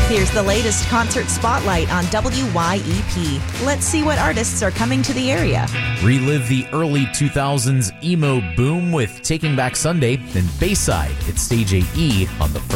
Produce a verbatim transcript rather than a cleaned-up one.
Here's the latest concert spotlight on W Y E P. Let's see what artists are coming to the area. Relive the early two thousands emo boom with Taking Back Sunday. Then Bayside at Stage eight E on the